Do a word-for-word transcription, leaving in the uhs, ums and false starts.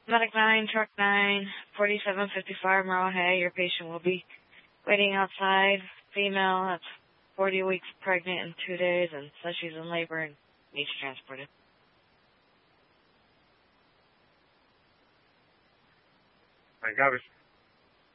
Medic nine, Truck nine, forty-seven fifty-five Merle Hay. Your patient will be waiting outside. Female, that's forty weeks pregnant in two days and says she's in labor and needs transported. I got it.